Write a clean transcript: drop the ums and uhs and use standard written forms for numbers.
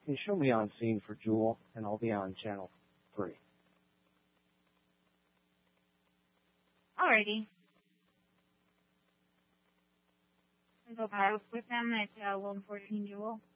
Can you show me on scene for Jewel, and I'll be on channel 3. Alrighty. We go power with them at 114 Jewel.